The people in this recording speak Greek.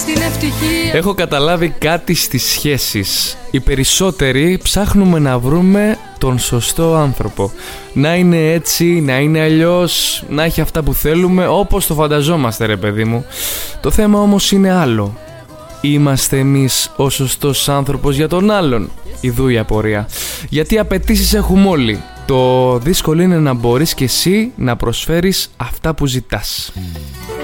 στην ευτυχία. Έχω καταλάβει κάτι στις σχέσεις. Οι περισσότεροι ψάχνουμε να βρούμε τον σωστό άνθρωπο. Να είναι έτσι, να είναι αλλιώς, να έχει αυτά που θέλουμε, όπως το φανταζόμαστε ρε παιδί μου. Το θέμα όμως είναι άλλο. Είμαστε εμείς ο σωστός άνθρωπος για τον άλλον? Ιδού η απορία. Γιατί απαιτήσεις έχουμε όλοι. Το δύσκολο είναι να μπορείς και εσύ να προσφέρεις αυτά που ζητάς.